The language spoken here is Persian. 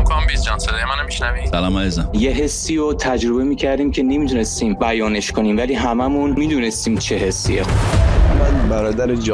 سلام کامبیز جان، صدای منو میشنوی؟ سلام عزیزم. یه حسی رو تجربه میکردیم که نمیدونستیم بیانش کنیم، ولی هممون میدونستیم چه حسیه. من برادر